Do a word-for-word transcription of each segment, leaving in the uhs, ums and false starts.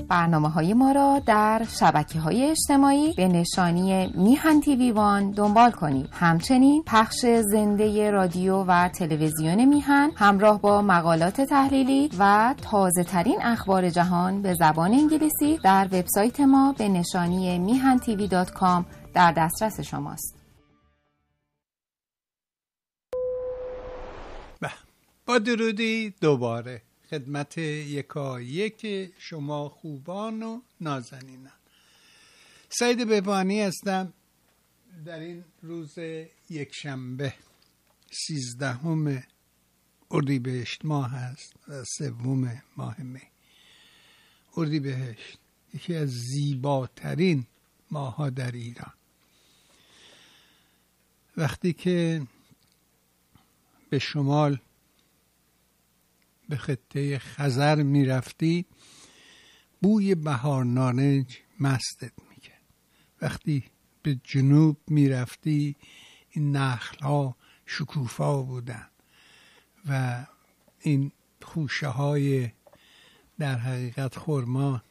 برنامه‌های ما را در شبکه‌های اجتماعی به نشانی میهن تیوی وان دنبال کنید. همچنین پخش زنده رادیو و تلویزیون میهن همراه با مقالات تحلیلی و تازه‌ترین اخبار جهان به زبان انگلیسی در وبسایت ما به نشانی میهن تیوی دات کام در دسترس شماست. با درودی دوباره خدمت یکا یک شما خوبان و نازنینان. سعید بهبانی هستم. در این روز یکشنبه سیزدهم اردیبهشت ماه است و سوم ماه می. اردیبهشت یکی از زیباترین ماه‌ها در ایران. وقتی که به شمال به خطه خزر می رفتی بوی بهار نارنج مستت می کرد. وقتی به جنوب می رفتی این نخل ها شکوفا بودن و این خوشه های در حقیقت خرما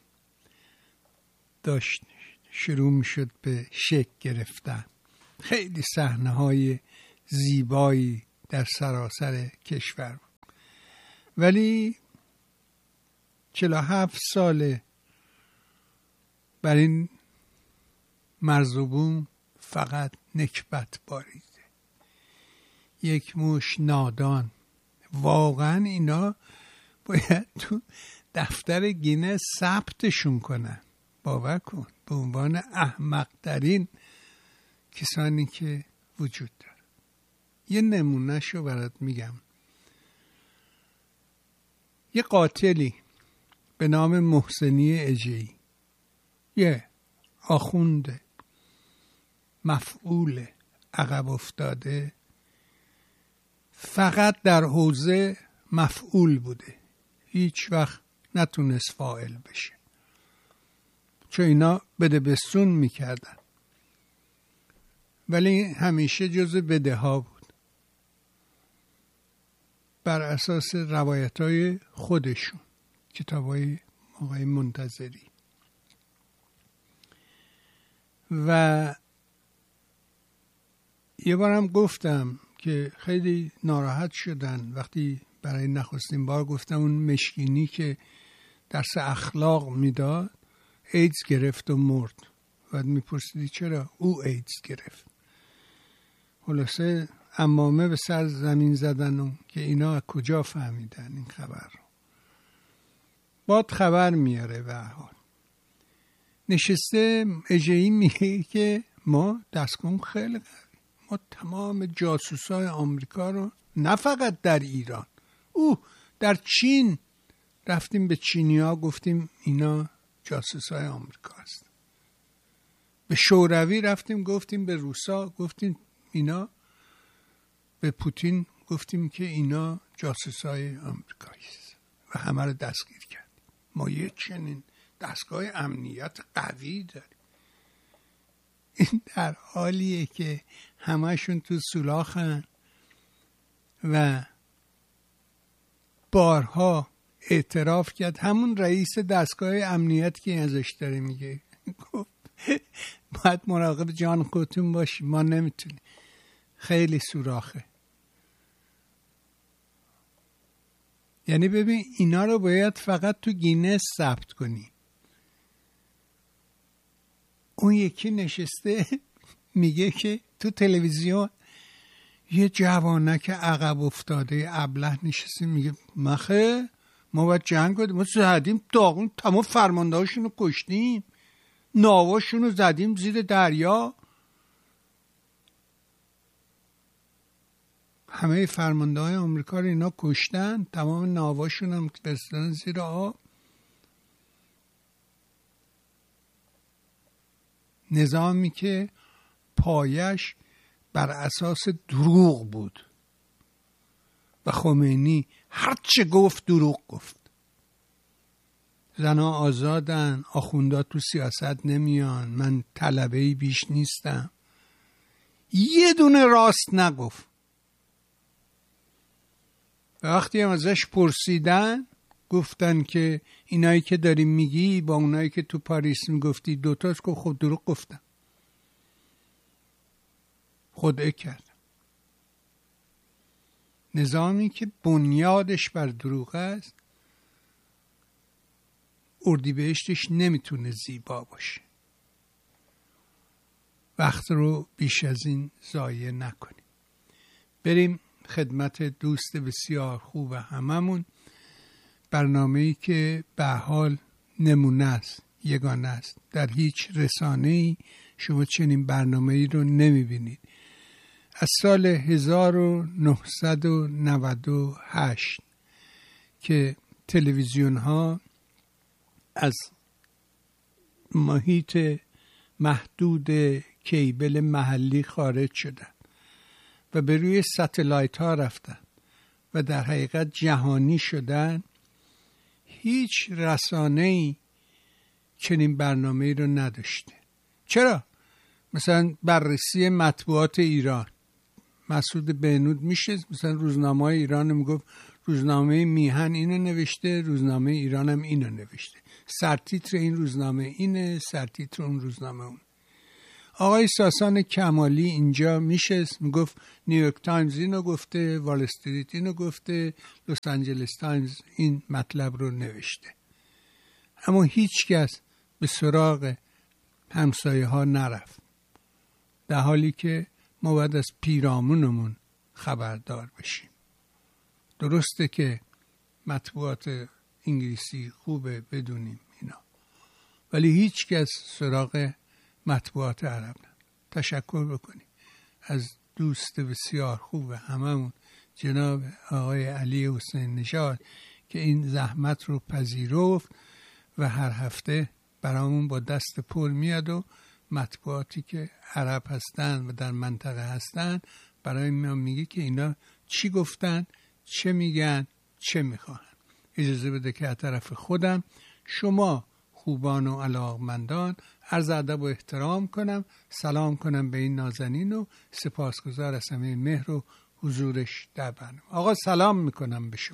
داشت شروع می شد به شکل گرفتن. خیلی صحنه های زیبایی در سراسر کشور بود. ولی چهل و هفت ساله بر این مرز و بوم فقط نکبت باریده. یک مش نادان. واقعا اینا باید تو دفتر گینس ثبتشون کنن. باور کن، به عنوان احمق‌ترین کسانی که وجود داره. یه نمونهشو برات میگم. یه قاتلی به نام محسنی اجه‌ای، یه آخوند مفعول عقب افتاده، فقط در حوزه مفعول بوده، هیچ وقت نتونست فاعل بشه، چون اینا بده بستون میکردن، ولی همیشه جزو بده ها بود بر اساس روایت‌های خودشون، کتاب‌های آقای منتظری. و یه بارم گفتم که خیلی ناراحت شدن وقتی برای نخستین بار گفتم اون مشکینی که درس اخلاق میداد ایدز گرفت و مرد. و میپرسیدی چرا؟ او ایدز گرفت. خلاصه عمامه به سر زمین زدن و که اینا از کجا فهمیدن این خبر رو. باد خبر میاره به حال. نشسته اجه‌ای میگه که ما دستگاه خیلی قوی، ما تمام جاسوسای آمریکا رو، نه فقط در ایران، او در چین رفتیم به چینیا گفتیم اینا جاسوسای آمریکا هست، به شوروی رفتیم گفتیم به روسا گفتیم اینا، به پوتین گفتیم که اینا جاسوسای آمریکایی است و همه رو دستگیر کرد. ما یه چنین دستگاه امنیت قوی داریم. این در حالیه که همه‌شون تو سولاخن و بارها اعتراف کرد. همون رئیس دستگاه امنیت که ازش داره میگه گفت باید مراقب جان خودتون باشی، ما نمیتونیم، خیلی سوراخه. یعنی ببین اینا رو باید فقط تو گینس ثبت کنی. اون یکی نشسته میگه که تو تلویزیون یه جوانک عقب افتاده ابله نشسته میگه مخه ما باید جنگ کنیم، ما زدیم داغون، تمام فرماندهاشون رو کشتیم، ناواشون رو زدیم زیر دریا، همه فرمانده های آمریکا رو اینا کشتن، تمام ناواشون هم فرستادن زیر آب. نظامی که پایش بر اساس دروغ بود و خمینی هر چه گفت دروغ گفت. زنها آزادن، آخوندا تو سیاست نمیان، من طلبه‌ای بیش نیستم، یه دونه راست نگفت. وقتی هم ازش پرسیدن گفتن که اینایی که داری میگی با اونایی که تو پاریس میگفتی دوتاست، که خود دروغ گفتم، خدعه کردم. نظامی که بنیادش بر دروغ است اردیبهشتش نمیتونه زیبا باشه. وقت رو بیش از این ضایع نکنیم. بریم خدمت دوست بسیار خوب هممون، برنامه‌ای که به حال نمونه است، یگانه است. در هیچ رسانه‌ای شما چنین برنامه‌ای رو نمی‌بینید. از سال هزار و نهصد و نود و هشت که تلویزیون ها از محیط محدود کیبل محلی خارج شدن و به روی ستلایت ها رفتن و در حقیقت جهانی شدن، هیچ رسانه‌ای چنین برنامه‌ای رو نداشته. چرا؟ مثلا بررسی مطبوعات ایران، مسعود بهنود میشه مثلا روزنامه های ایران میگفت روزنامه میهن اینو نوشته، روزنامه ایران هم اینو نوشته، سرتیتر این روزنامه اینه، سرتیتر اون روزنامه اون. آقای ساسان کمالی اینجا میشه میگفت نیویورک تایمز اینو گفته، وال استریت اینو گفته، لس آنجلس تایمز این مطلب رو نوشته. اما هیچ کس به سراغ همسایه ها نرفت، در حالی که ما باید از پیرامونمون خبردار بشیم. درسته که مطبوعات انگلیسی خوبه بدونیم اینا، ولی هیچ کس سراغ مطبوعات عرب نه. تشکر بکنیم از دوست بسیار خوب هممون جناب آقای علی حسین نژاد که این زحمت رو پذیرفت و هر هفته برامون با دست پر میاد و مطبوعاتی که عرب هستن و در منطقه هستن برای ما میگه که اینا چی گفتن، چه میگن، چه میخواهن. اجازه بده که از طرف خودم شما خوبان و علاقمندان عرض ادب و احترام کنم، سلام کنم به این نازنین و سپاسگزار از همه مهر و حضورش در برنامه. آقا سلام میکنم به شما.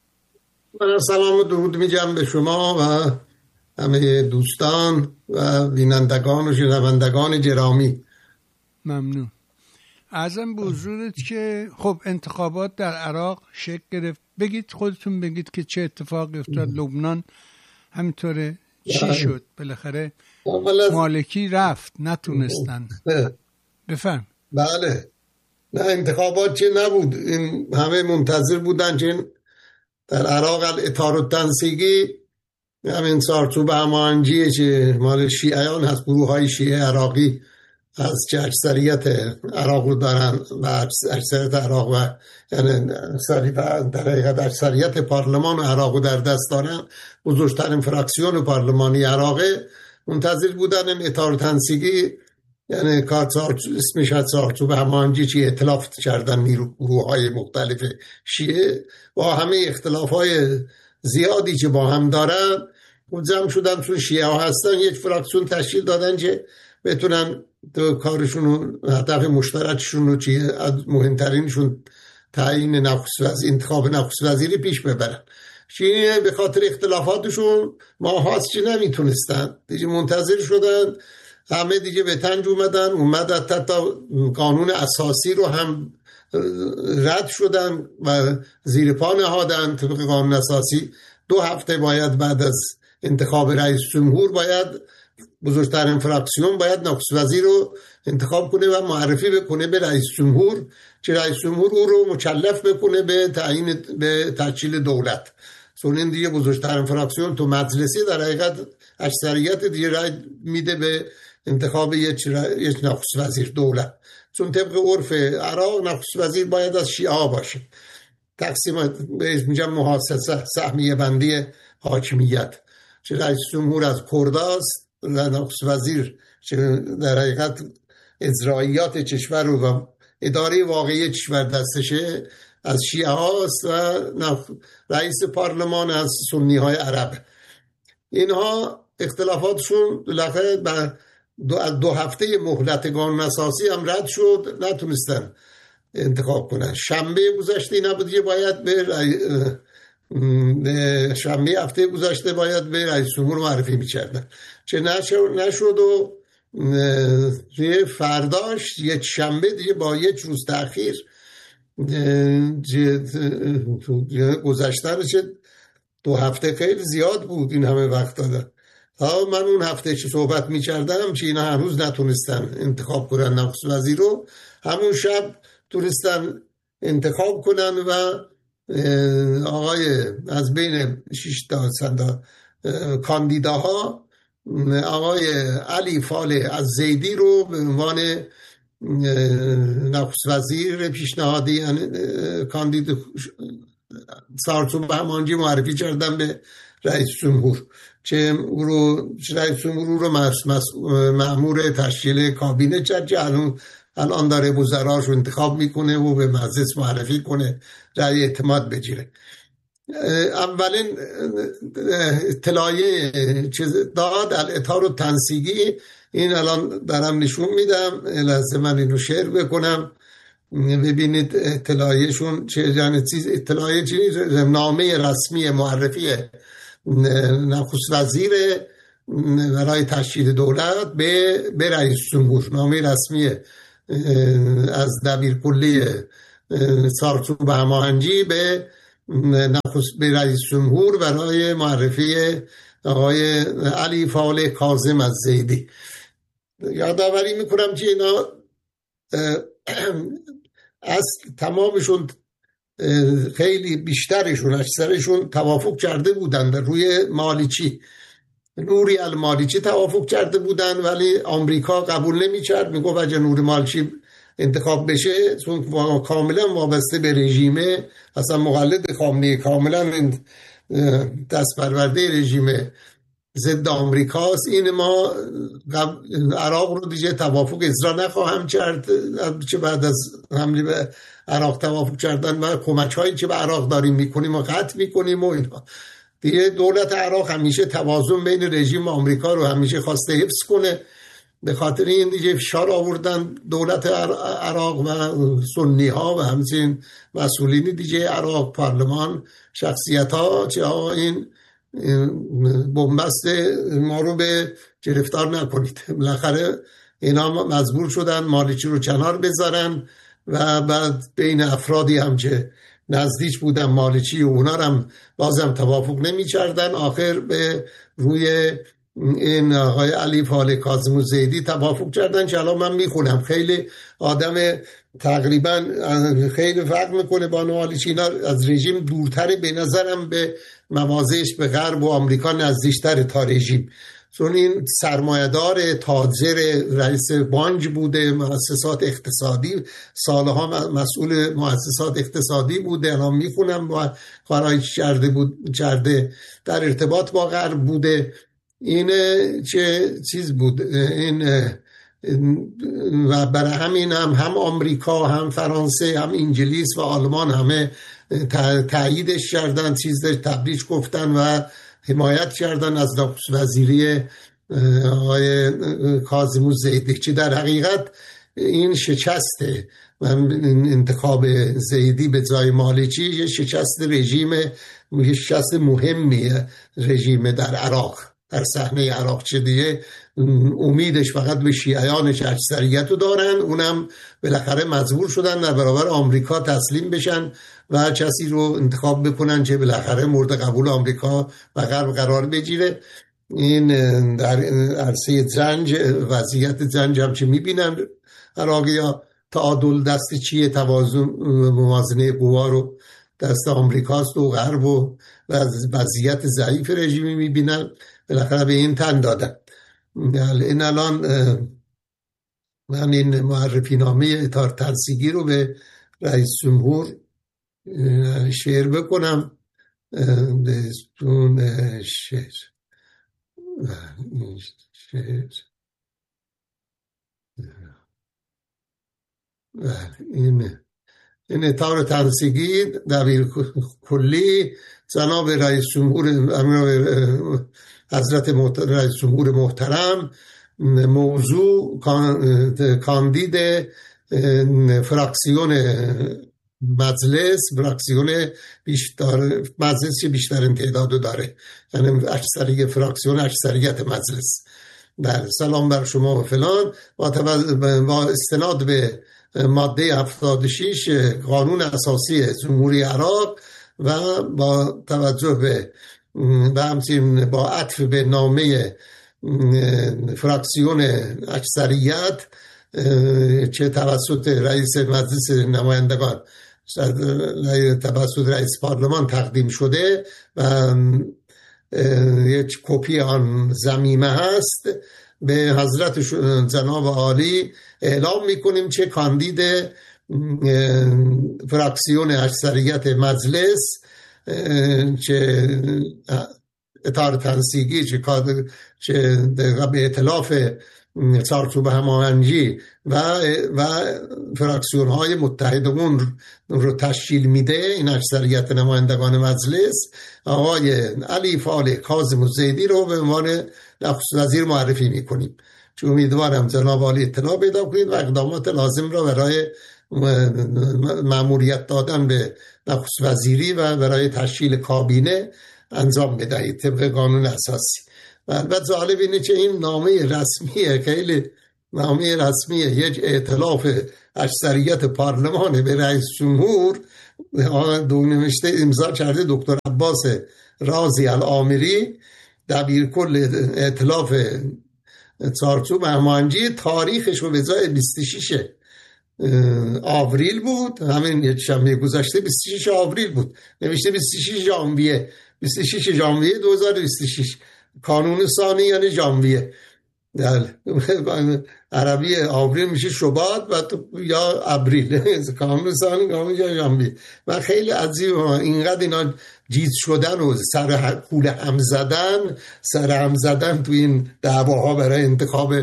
من سلام و درود میگم به شما و همه دوستان و بینندگان و شنوندگان گرامی. ممنون. عرضم به حضورت که خب انتخابات در عراق شکل گرفت. بگید خودتون بگید که چه اتفاقی افتاد. لبنان همینطوره چی شد؟ بالاخره مالکی رفت، نتونستن. بفهم. بله، نه انتخابات چه نبود، این همه منتظر بودن که در عراق الاطار التنسیقی همین سارچوب هماهنگی که مال شیعیان هست، گروه های شیعه عراقی از که اکثریت عراق رو دارن و اکثریت عراق و یعنی در حقیقت اکثریت پارلمان عراق رو در دست دارن، بزرگترین فراکسیون پارلمانی عراقه، منتظر بودن این اطار تنسیقی یعنی کارت اسمش هست سارچوب هماهنگی که ائتلاف کردن نیروهای های مختلف شیعه با همه اختلاف های زیادی که با هم دارن جمع شدن، چون شیعه ها هستن یک فراکسیون تشکیل دادن که بتونن تو کارشون و هدف مشترکشون رو چیه مهمترینشون تعیین نخست وزیر، انتخاب نخست وزیری پیش ببرن. شیعه به خاطر اختلافاتشون ماه هاست که نمیتونستن دیگه، منتظر شدن، همه دیگه به تنج اومدن، اومد حتی قانون اساسی رو هم رد شدن و زیر پا نهادن. طبق قانون اساسی دو هفته باید بعد از انتخاب رئیس جمهور باید بزرگترین فراکسیون باید نخست وزیر رو انتخاب کنه و معرفی بکنه به رئیس جمهور که رئیس جمهور او رو مکلف بکنه به تعیین به تشکیل دولت. چون این دیگه بزرگترین فراکسیون تو مجلسی در حقیقت اکثریت دیگه رای میده به انتخاب یک نخست وزیر دولت، چون طبق عرف عراق نخست وزیر باید از شیعه ها باشه. تقسیم به میگم محاسسه سهمیه بندی حاکمیت، چه رئیس جمهور از کرداست و نخست وزیر چه در حقیقت اجرایات کشور و اداره واقعی کشور دستشه از شیعه هاست و رئیس پارلمان از سنی های عرب. اینها اختلافاتشون بالاخره با دو, دو هفته مهلت قانون اساسی هم رد شد، نتونستن انتخاب کنن. شنبه گذشته نبود که باید به شنبه هفته گذشته باید به رئیس جمهور معرفی می‌کردن، چه نشد و توی فرداش یک شنبه دیگه با یک روز تأخیر گذشته، چه دو هفته خیلی زیاد بود این همه وقت دادن. ها من اون هفته چه صحبت می‌کردم چه اینا هنوز نتونستن انتخاب کنن نخست وزیر رو، همون شب تونستن انتخاب کنن و آقای از بین شش تا صدا کاندیداها آقای علی فالح الزیدی رو به عنوان نخست وزیر پیشنهادی یعنی کاندید سارتون بهمانجی معرفی کردن به رئیس جمهور، چه او رو رئیس جمهور رو مأمور تشکیل کابینه کرد که الان داره وزراش رو انتخاب میکنه و به مجلس معرفی کنه رأی اعتماد بگیره. اولین اطلاعیه چیز داد الاطار التنسیقی، این الان دارم نشون میدم، لازم من اینو شیر بکنم ببینید اطلاعیهشون چه یعنی چیز اطلاعیه چیز نامه رسمی معرفی نخست وزیر برای تشکیل دولت به به رئیس جمهور، نامه رسمی از دبیر کلی سارتون بهمانجی به نخست به رئیس جمهور برای معرفی آقای علی فالح کاظم الزیدی. یادآوری میکنم که اینا از تمامشون خیلی بیشترشون اکثرشون توافق کرده بودن در روی مالیچی، نوری المالیچی توافق کرده بودن، ولی آمریکا قبول نمی کرد، می گفت اگه نوری مالیچی انتخاب بشه چون کاملا وابسته به رژیمه، اصلا مقلد خامنه‌ای، کاملا دست پرورده رژیم ضد آمریکاست، این ما عراق رو دیگه توافق اجرا نخواهم کرد، چه بعد از حمله به عراق توافق کردن و کمک هایی که به عراق داریم میکنیم و قطع میکنیم و اینا دیگه. دولت عراق همیشه توازن بین رژیم آمریکا رو همیشه خواسته حفظ کنه، به خاطر این دیگه فشار آوردن دولت عراق و سنی ها و همچنین مسئولین دیگه عراق، پارلمان، شخصیت ها چه ها این بنبست ما رو به گرفتار نکنید. بالاخره اینا مجبور شدن مالیچی رو کنار بذارن و بعد بین افرادی هم که نزدیک بودن مالیچی و اونا هم بازم توافق نمی کردن، آخر به روی این آقای علی فالح کاظم الزیدی توافق کردن که الان من میخونم. خیلی آدم تقریبا خیلی فرق میکنه با مالیچی، اینا از رژیم دورتره، به نظرم به موازش به غرب و آمریکا نزدیکتر تا رژیم، چون این سرمایه‌دار تاجر رئیس بانک بوده، مؤسسات اقتصادی سالها مسئول مؤسسات اقتصادی بوده، الان میخونم با کارهایی کرده بود کرده در ارتباط با غرب بوده. این چه چیز بود این و برای همین هم هم آمریکا هم فرانسه هم انگلیس و آلمان همه تاییدش کردن، چیزش تبریک گفتن و حمایت کردن از نخست وزیری آقای کاظم الزیدی، که در حقیقت این شکسته و انتخاب زیدی به جای مالیچی یه شکست رژیم، یه شکست مهمی رژیم در عراق، در صحنه عراق، چه دیگه امیدش فقط به شیعیانش اکثریت رو دارن، اونم بالاخره مجبور شدن در برابر آمریکا تسلیم بشن و کسی رو انتخاب بکنن که بالاخره مورد قبول آمریکا و غرب قرار بگیره. این در عرصه جنگ، وضعیت جنگ هم که میبینن عراقی ها، تعادل دست چیه، توازن موازنه قوا رو دست آمریکاست و غرب و وضعیت ضعیف رژیمی میبینن، بالاخره به این تن دادن. این الان من این معرفی نامه اطار تنسیقی رو به رئیس جمهور شیر بکنم. دستون شیر شیر این این اطار تنسیقی دبیر کلی جناب رئیس جمهور حضرت رئیس جمهور محترم، موضوع کاندید فراکسیون مجلس فراکسیون بیشتر مجلس که بیشترین تعدادو داره، یعنی اکثریت فراکسیون اکثریت مجلس. بله سلام بر شما و فلان. با, با استناد به ماده هفتاد و شش قانون اساسی جمهوری عراق و با توجه به و همچنین با عطف به نامه فراکسیون اکثریت چه توسط رئیس مجلس نمایندگان توسط رئیس پارلمان تقدیم شده و یک کپی آن ضمیمه هست، به حضرت جناب عالی اعلام میکنیم چه کاندید فراکسیون اکثریت مجلس چه اطار تنسیگی چه چه به اطلاف چارچوب هماهنگی و و فراکسیون های متحدون رو تشکیل میده این اکثریت نمایندگان مجلس، آقای علی فالح کاظم الزیدی رو به عنوان نخست وزیر معرفی میکنیم. چون امیدوارم جناب عالی اطلاع پیدا کنید و اقدامات لازم را برای مأموریت دادن به نخست وزیری و برای تشکیل کابینه انجام بدهید طبق قانون اساسی. و جالب اینه که این نامه رسمیه، خیلی نامه رسمیه، یک ائتلاف اکثریت پارلمان به رئیس جمهور دو نوشته امضا کرده دکتر عباس رازی العامری دبیرکل ائتلاف چارچوب هماهنگی. تاریخش رو به جای بیست و شش آوریل بود، همین یک شنبه گذشته بیست و شش آوریل بود، نوشته بیست و شش ژانویه بیست و شش ژانویه دو هزار و بیست و شش، کانون ثانی یعنی ژانویه، در عربی آوریل میشه شباط و یا ابریل، کانون ثانی کانون ژانویه. و خیلی عجیبه اینقدر اینا جیت شدن و سر کوله هم زدن سر هم زدن تو این دعواها برای انتخاب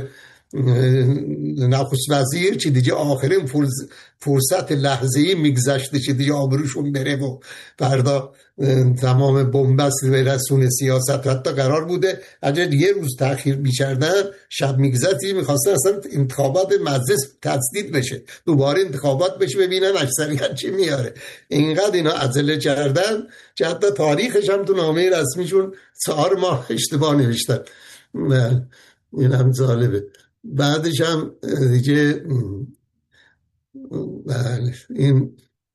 نخست وزیر، چی دیگه آخرین فرصت لحظه‌ای میگذشته چی دیگه آبروشون بره و فردا تمام بنبست به رسون سیاست. حتی قرار بوده اگر یه روز تأخیر می‌کردن شب میگذشتی میخواستن اصلا انتخابات مجلس تجدید بشه، دوباره انتخابات بشه ببینن اکثریت چی میاره. اینقدر اینا عجله کردن که حتی تاریخش هم تو نامه رسمیشون چهار ماه اشتباه نوشتن. این هم جالبه. بعدش هم دیگه این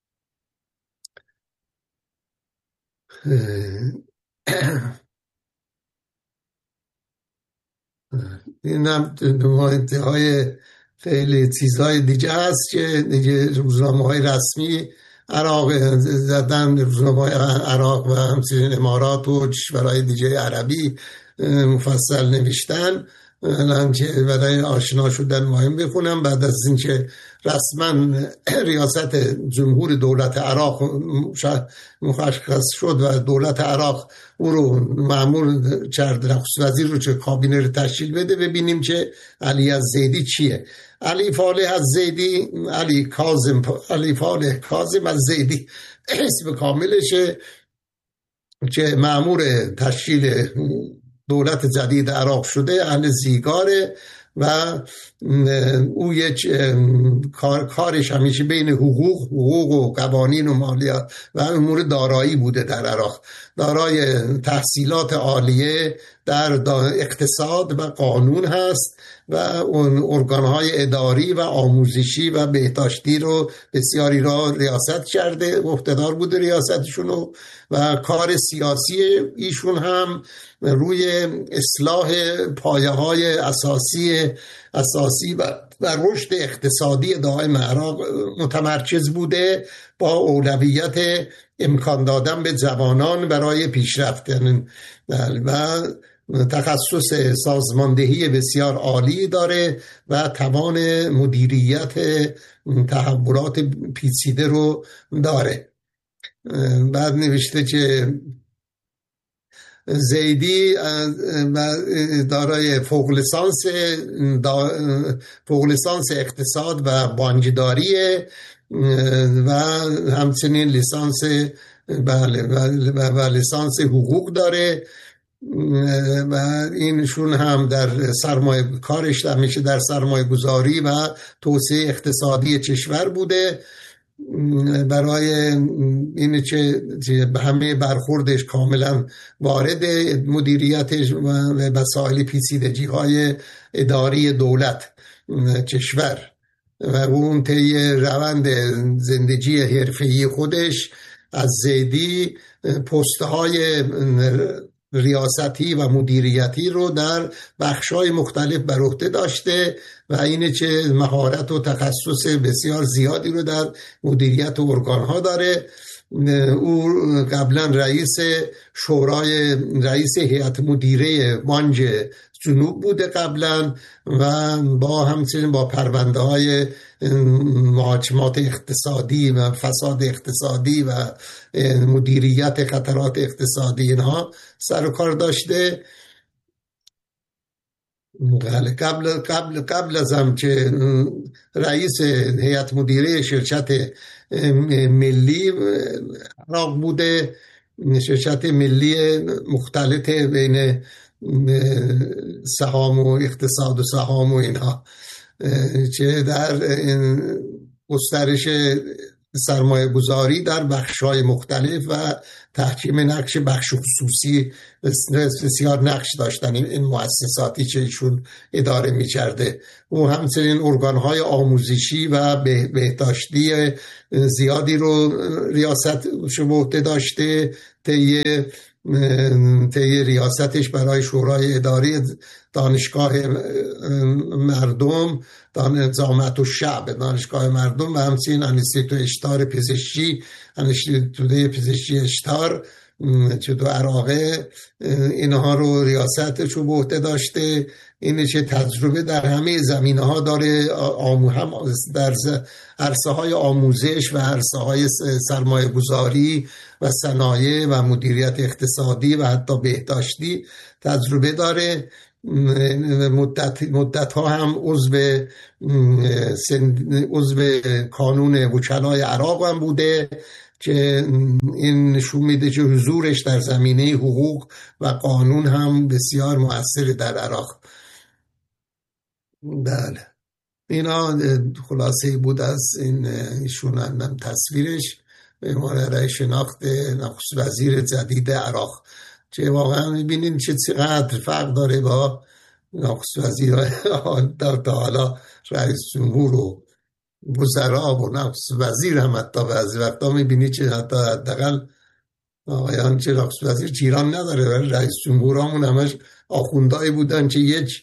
این هم انتهای خیلی چیزهای دیگه هست که دیگه روزنامه های رسمی عراق زدن، روزنامه های عراق و همچنین امارات و کشورهای دیگه عربی مفصل نوشتن. الان که برای آشنا شدن مهم بخونم. بعد از اینکه رسما ریاست جمهور دولت عراق مشخص شد و دولت عراق او رو مأمور کرد نخست وزیر رو که کابینه رو تشکیل بده، ببینیم که علی الزیدی چیه. علی فالح الزیدی علی کاظم علی فالح کاظم الزیدی اسم کاملشه که مأمور تشکیل دولت جدید عراق شده، اهل زیگاره و او یک کار کارش همیشه بین حقوق حقوق و قوانین و مالیات و امور دارایی بوده در عراق. دارای تحصیلات عالیه در اقتصاد و قانون هست و اون ارگانهای اداری و آموزشی و بهداشتی رو بسیاری را ریاست کرده، مقتدر بوده ریاستشون و کار سیاسی ایشون هم روی اصلاح پایه های اساسی اساسی و و رشد اقتصادی دائم عراق متمرکز بوده، با اولویت امکان دادن به جوانان برای پیشرفت و تخصص سازماندهی بسیار عالی داره و توان مدیریت تحولات پیچیده رو داره. بعد نوشته که زیدی دارای فوق لیسانس فوق لیسانس اقتصاد و بانکداریه و همچنین لیسانس بله و لیسانس حقوق داره و اینشون هم در سرمایه کارش همیشه در سرمایه گذاری و توسعه اقتصادی کشور بوده برای این چه همه برخوردش کاملا وارد مدیریتش و مسائل پیچیدگی های اداری دولت کشور و اون طی روند زندگی حرفه‌ای خودش از زیدی پست‌های ریاستی و مدیریتی رو در بخش‌های مختلف بر عهده داشته و اینه که مهارت و تخصص بسیار زیادی رو در مدیریت ارگان‌ها داره. او قبلا رئیس شورای رئیس هیئت مدیره بانک جنوب بوده قبلا و با همچنین با پرونده های محاکمات اقتصادی و فساد اقتصادی و مدیریت خطرات اقتصادی اینها سر و کار داشته. قبل قبل قبل از هم که رئیس هیئت مدیره شرکت ملی عراق بوده، شرکت ملی مختلط بین سهام و اقتصاد و سهام و اینها چه در گسترش سرمایه گذاری در بخش‌های مختلف و تحکیم نقش بخش خصوصی بسیار نقش داشتن این مؤسساتی که ایشون اداره می‌کرده. او همچنین ارگان‌های آموزشی و بهداشتی زیادی رو ریاست به عهده داشته. طی طی ریاستش برای شورای اداری دانشگاه مردم، نظامت و شعب دانشگاه مردم و همچنین انستیتو اشتار پزشکی، انستیتو پزشکی اشتار که تو عراقه، اینها رو ریاستش رو به عهده داشته. اینه که تجربه در همه زمینه ها داره، هم در عرصه های آموزش و عرصه های سرمایه گذاری و صنایع و مدیریت اقتصادی و حتی بهداشتی تجربه داره. مدت مدت ها هم عضو عضو کانون وکلای عراق هم بوده که این نشون میده که حضورش در زمینه حقوق و قانون هم بسیار مؤثر در عراق. بله، اینا خلاصه بود از این ایشون هم تصویرش به مورد شناخت نخست وزیر جدید عراق که واقعا میبینین چه چقدر فرق داره با نخست وزیر تا حالا رئیس جمهور و وزرا و نخست وزیر هم حتی بعضی وقتا میبینی که حتی حداقل آقایان چه نخست وزیر چیران نداره ولی رئیس جمهورامون همش آخوندهایی بودن که یک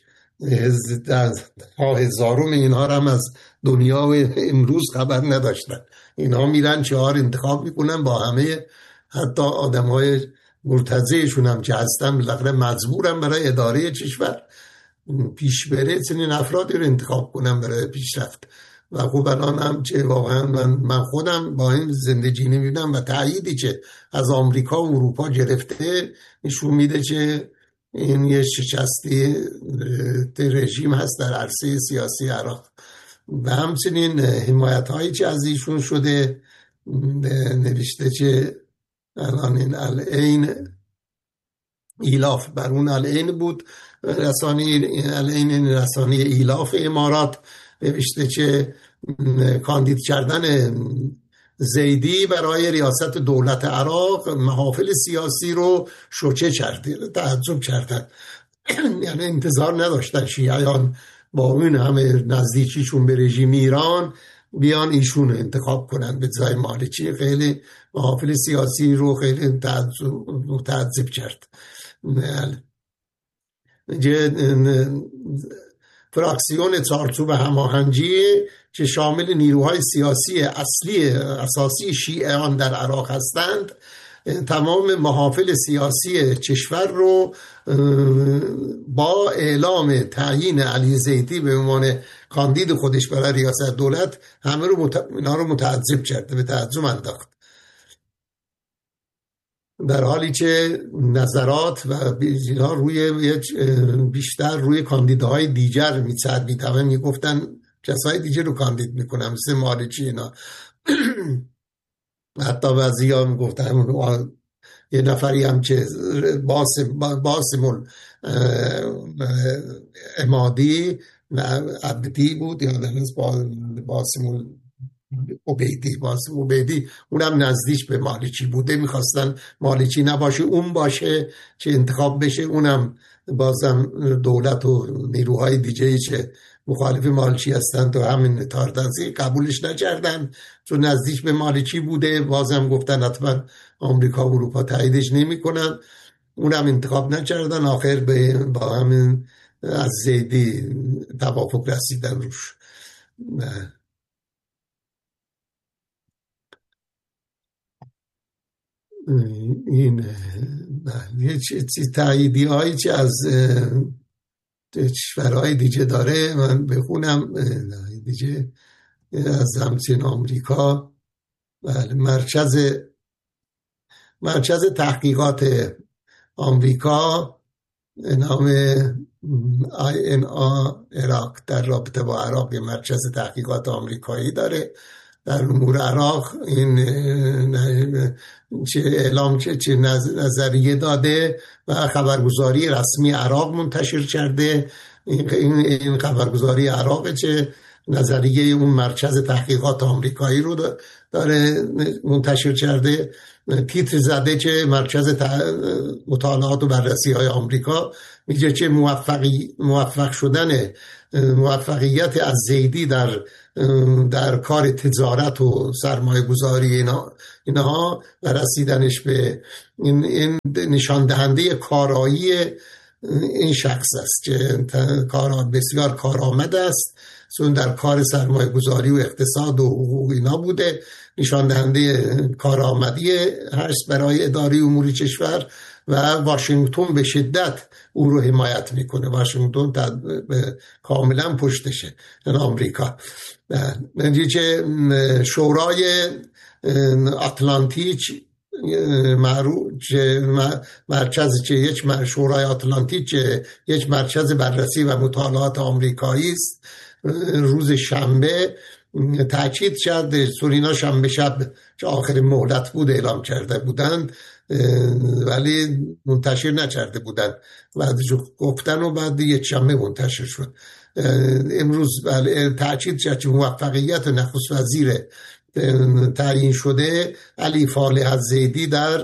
ها هزارم اینها هم از دنیا و امروز خبر نداشتن. اینها میرن چهار انتخاب میکنن با همه حتی آدم های مرتضیشون هم که هستن بالاخره مجبورن برای اداره کشور پیش بره چنین افرادی رو انتخاب کنن برای پیشرفت. و خب الان هم که واقعا من, من خودم با این زندگی نمیدم و تأییدی که از آمریکا و اروپا گرفته نشون میده که این یه شکستی رژیم هست در عرصه سیاسی عراق. و همچنین حمایت هایی که از ایشون شده نوشته که الان این العین ایلاف بر اون العین بود رسانه العین رسانه ایلاف امارات نوشته که کاندید کردن زیدی برای ریاست دولت عراق محافل سیاسی رو شوکه کرده. تعجب کردن، یعنی انتظار نداشتن شیعیان با اون همه نزدیکیشون به رژیم ایران بیان ایشون انتخاب کنن به جای مالکی. خیلی محافل سیاسی رو خیلی تعجب کرد. فراکسیون چارچوب هماهنگی که شامل نیروهای سیاسی اصلی اساسی شیعیان در عراق هستند تمام محافل سیاسی کشور رو با اعلام تعیین علی زیدی به عنوان کاندید خودش برای ریاست دولت همه رو مت... اینا رو متعجب کرده، به تعجب انداخت، در حالی که نظرات و بیزینا روی بیشتر روی کاندیداهای دیگر می‌چربید. همه میگفتن کسای دیگر رو کاندید میکنن مثل مالکی اینا. حتی بعضیا میگفتن یه نفری هم که باسم باسم امادی عبدی بود یا درست باسم عبیدی. واسم عبیدی اونم نزدیک به مالچی بوده، میخواستن مالچی نباشه اون باشه که انتخاب بشه. اونم بازم دولت و نیروهای دیگه که مخالف مالچی هستن تو همین تاردنسی قبولش نکردن چون نزدیک به مالچی بوده. بازم گفتن حتما آمریکا و اروپا تاییدش نمیکنن، اونم انتخاب نکردن. آخر به با همین از زیدی توافق رسیدن روش. نه. این یه چیزی تاییدی هایی که از کشورهای دیگه داره من بخونم دیگه. از همچین آمریکا بله مرکز مرکز تحقیقات آمریکا نام آی ان آ عراق در رابطه با عراق مرکز تحقیقات آمریکایی داره در امور عراق. این چه اعلام چه, چه نظریه داده و خبرگزاری رسمی عراق منتشر کرده. این این خبرگزاری عراق چه نظریه اون مرکز تحقیقات آمریکایی رو داره منتشر کرده. تیتر زده که مرکز مطالعات و بررسی های آمریکا میگه که موفقی موفق شدن موفقیت از زیدی در در کار تجارت و سرمایه گذاری اینا اینها و رسیدنش به این, این نشان دهنده کارایی این شخص است که کار بسیار کارآمد است، چون در کار سرمایه گذاری و اقتصاد و حقوق اینا بوده. نشان دهنده کارآمدی هست برای اداره امور کشور و واشنگتن به شدت او رو حمایت میکنه. واشنگتن کاملا پشتشه این آمریکا. نتیجه شورای آتلانتیک معروف مرکز که یک شورای آتلانتیک که یک مرکز بررسی و مطالعات آمریکایی است روز شنبه تاکید کرد. سورینا شنبه شب که آخر مهلت بود اعلام کرده بودند ولی منتشر نکرده بودند و گفتن و بعد یک شنبه منتشر شد. امروز تاکید کرد که موفقیت نخست وزیر تعیین شده علی فالح الزیدی در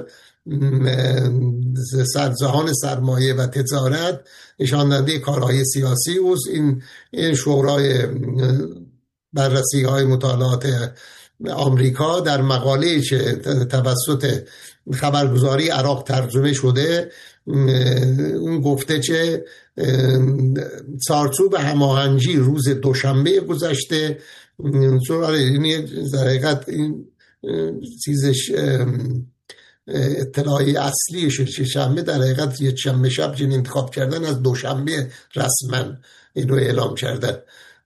سرجهان سرمایه و تجارت نشان دهنده کارهای سیاسی و این این شورای بررسی های مطالعات آمریکا در مقاله که توسط خبرگزاری عراق ترجمه شده اون گفته که چارچوب هماهنگی روز دوشنبه گذشته این در حقیقت این چیزش اطلاعی اصلیش چه شنبه در حقیقت یک شنبه شب جن انتخاب کردن از دوشنبه رسما این رو اعلام کردن.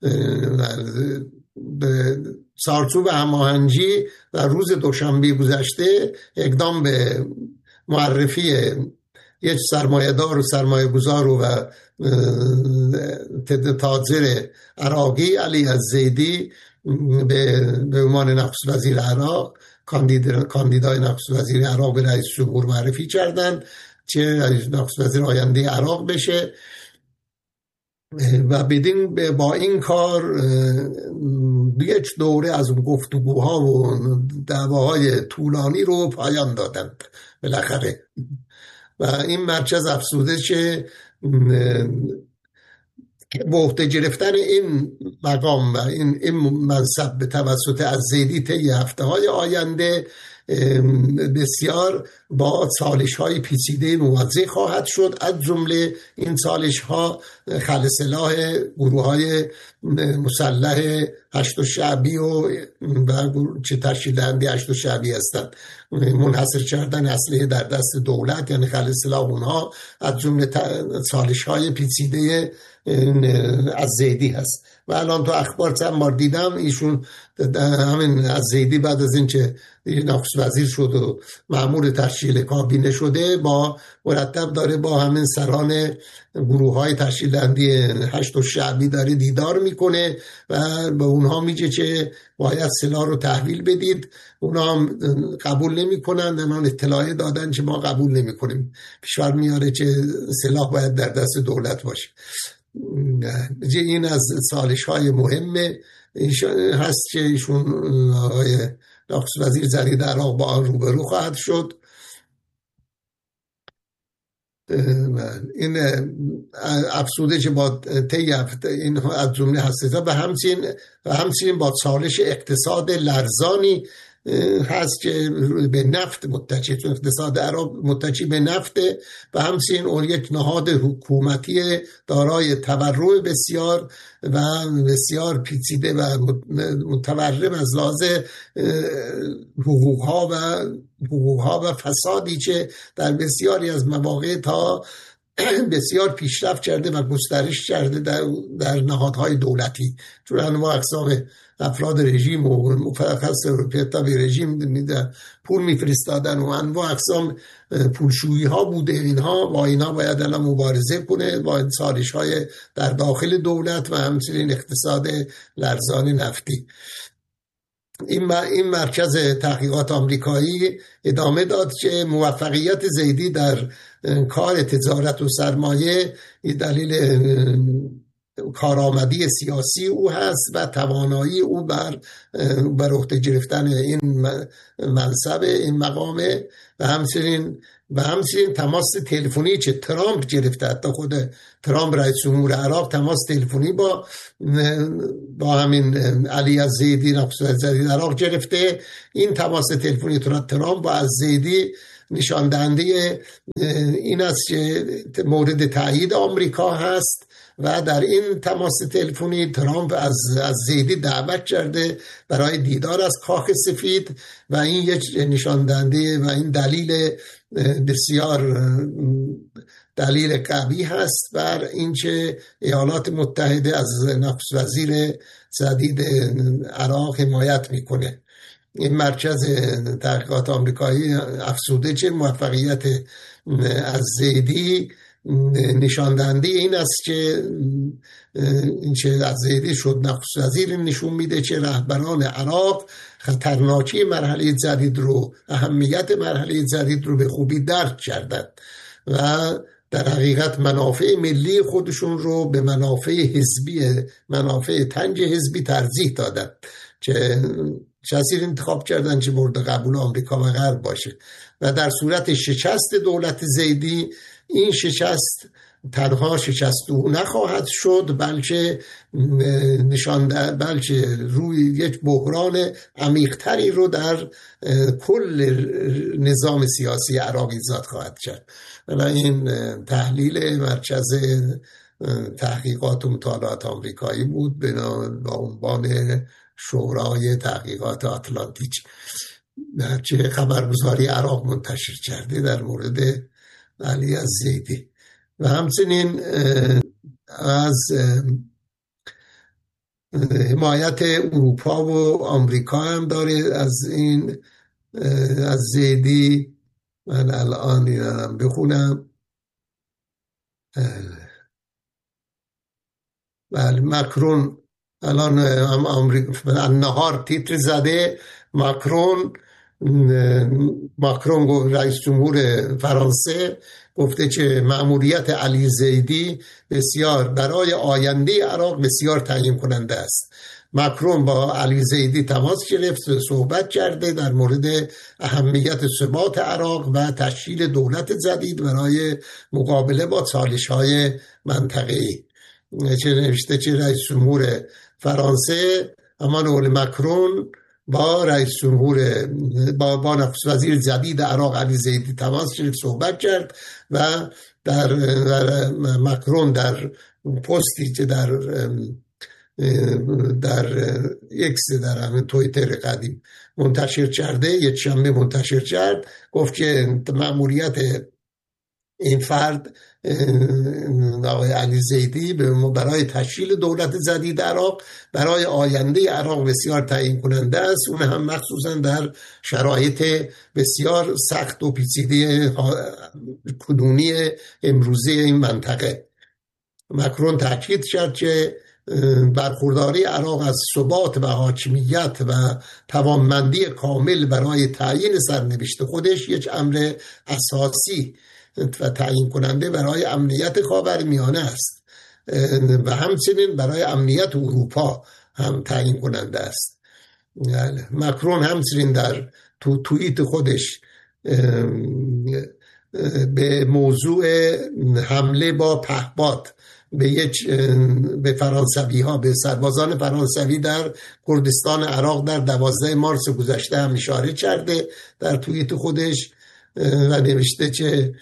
چارچوب هماهنگی در روز دوشنبه گذشته اقدام به معرفی یک سرمایه‌دار و سرمایه‌گذار و تاجر عراقی علی الزیدی به عنوان نخست وزیر عراق کاندیدای نخست وزیر عراق به رئیس جمهور معرفی کردند که نخست وزیر آینده عراق بشه و بدین با این کار یک دوره از گفتگوها و دعواهای طولانی رو پایان دادند بالاخره. و این مرکز افزوده که به عهده گرفتن این مقام و این این منصب به توسط الزیدی طی هفته‌های آینده بسیار با چالش‌های پیچیده مواجه خواهد شد. از جمله این چالش‌ها خلع سلاح گروه‌های مسلح هشت شعبی و چه تشکیل دهنده هشت شعبی هستند، منحصر کردن اسلحه در دست دولت یعنی خلع سلاح اونها از جمله چالش‌های پیچیده الزیدی هست. و الان تو اخبار چند بار دیدم ایشون همین الزیدی بعد از این که نخست وزیر شد و مأمور تشکیل کابینه شده با مرتب داره با همین سران گروه های تشکیل دهنده هشت شعبی داره دیدار میکنه و به اونها میگه که باید سلاح رو تحویل بدید. اونها هم قبول نمیکنن، اونها اطلاعی دادن که ما قبول نمیکنیم. فشار میاره که سلاح باید در دست دولت باشه. این از چالش های مهم ایشون هست که ایشون آقای نخست وزیر جدید عراق با آن روبرو خواهد شد. این افسوده که با طی این از جمله هسته و همچنین و همچنین با چالش اقتصاد لرزانی هست که به نفت متکی، چون اقتصاد عراق متکی به نفت و همچنین اون یک نهاد حکومتی دارای تورع بسیار و بسیار پیچیده و متورم از لحاظ حقوقها و حقوقها و فسادی که در بسیاری از مواقع تا بسیار پیشرفت کرده و گسترش کرده در, در نهادهای دولتی، چون انواع اقسام افراد رژیم و مفرخص اروپیتا به رژیم پول میفرستادن و انواع اقسام پولشویی ها بوده اینها و اینها باید الان مبارزه کنه با چالش های در داخل دولت و همچنین اقتصاد لرزان نفتی. این این مرکز تحقیقات آمریکایی ادامه داد که موفقیت زیدی در کار تجارت و سرمایه دلیل کارآمدی سیاسی او هست و توانایی او بر بر عهده گرفتن این منصب این مقامه و همچنین و همچنین تماس تلفنی که ترامپ گرفته، حتی خود ترامپ رئیس جمهور عراق تماس تلفنی با با همین علی الزیدی نخست وزیر عراق گرفته. این تماس تلفنی ترامپ با الزیدی نشان دهنده این است که مورد تایید آمریکا هست و در این تماس تلفنی ترامپ از از زیدی دعوت کرده برای دیدار از کاخ سفید و این یک نشان دهنده و این دلیل بسیار دلیل قوی هست بر اینکه ایالات متحده از نخست وزیر جدید عراق حمایت میکنه. این مرکز تحقیقات آمریکایی افزوده که موفقیت از زیدی نشان دهنده این است که این چه از زیدی شد نخست وزیر نشون میده که رهبران عراق خطرناکی مرحله جدید رو، اهمیت مرحله جدید رو به خوبی درک کردند و در حقیقت منافع ملی خودشون رو به منافع حزبی منافع تنج حزبی ترجیح دادن که کسی انتخاب کردن که مورد قبول آمریکا و غرب باشه و در صورت شکست دولت زیدی این شکست تنها شکست او نخواهد شد بلکه نشان بلکه روی یک بحران عمیق‌تری رو در کل نظام سیاسی عراق ایجاد خواهد کرد. و این تحلیل مرکز تحقیقات و مطالعات آمریکایی بود با عنوان شورای تحقیقات آتلانتیک که خبرگزاری عراق منتشر کرده در مورد علی الزیدی و همچنین از حمایت اروپا و آمریکا هم داره از این از زیدی. من الان اینم بخونم. بله، مکرون الان هم آمریکا نهار تیتر زده. مکرون ماکرون رئیس جمهور فرانسه گفته که مأموریت علی زیدی بسیار برای آینده عراق بسیار تعیین کننده است. ماکرون با علی زیدی تماس گرفت، صحبت کرده در مورد اهمیت ثبات عراق و تشکیل دولت جدید برای مقابله با چالش‌های منطقه‌ای. چه نوشته که رئیس جمهور فرانسه امانوئل ماکرون با رئیس جمهور با, با نخست وزیر جدید عراق علی زیدی تماس گرفت، صحبت کرد و در, در ماکرون در پستی که در در ایکس در همین توییتر قدیم منتشر کرده یک شنبه منتشر کرد، گفت که مأموریت این فرد آقای علی زیدی برای تشکیل دولت جدید عراق برای آینده عراق بسیار تعیین کننده است، اون هم مخصوصا در شرایط بسیار سخت و پیچیده کنونی امروزی این منطقه. ماکرون تاکید کرد که برخورداری عراق از ثبات و حاکمیت و توانمندی کامل برای تعیین سرنوشت خودش یک امر اساسی و تعیین کننده برای امنیت خاورمیانه است و همچنین برای امنیت اروپا هم تعیین کننده است. مکرون همچنین در تو توییت خودش به موضوع حمله با پهپاد به یک به فرانسوی ها به سربازان فرانسوی در کردستان عراق در دوازده مارس گذشته هم اشاره کرده در توییت خودش و نوشته که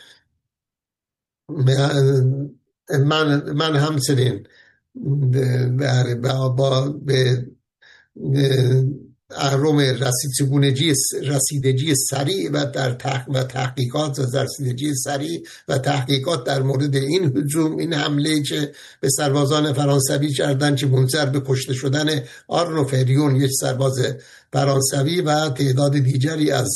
من من همچنین با به اهرم رسیدگی رسیدگی سریع و در تحقیق و تحقیقات و رسیدگی سریع و تحقیقات در مورد این هجوم، این حمله که به سربازان فرانسوی کردند که منجر به کشته شدن آرنو فریون یک سرباز فرانسوی و تعداد دیگری از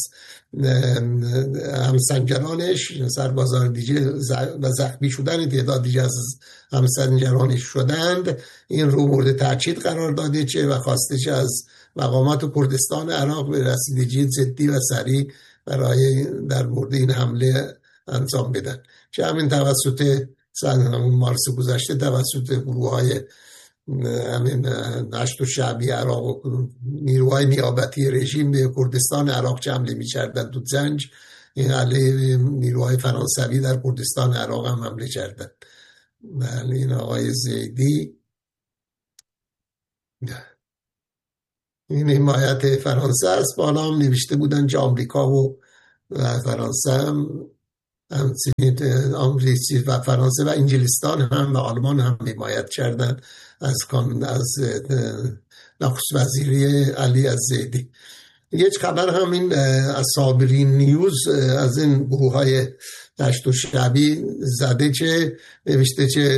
همسنگرانش سربازان دیگه و زخمی شدن تعداد دیگه از همسنگرانش شدند، این رو مورد تاکید قرار داده چه و خواسته چه از مقامات کردستان عراق به رسیدگی جدی و سریع برای در مورد این حمله انجام بدن که همین توسط مارس گذشته توسط گروه های همین نشت شعبی عراق و نیروهای نیابتی رژیم به کردستان عراق که حمله می کردن تو زنج، این علیه نیروهای فرانسوی در کردستان عراق هم حمله کردن. بله این آقای زیدی این حمایت فرانسه است. بالا هم نوشته بودن که آمریکا و فرانسه هم همچنین آمریکا و فرانسه و انگلستان هم و آلمان هم حمایت کردن از کان از نخست وزیری علی الزیدی. یک خبر همین از صابرین نیوز از این گروه های دشت و شعبی زده که نوشته که